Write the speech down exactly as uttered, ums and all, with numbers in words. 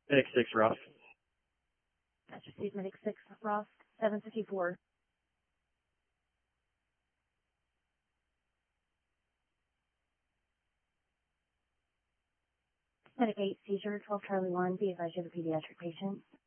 Medic six, Ross. That's received. Medic six, Ross, seven fifty-four. Medic eight, seizure, twelve Charlie one, be advised you have a pediatric patient.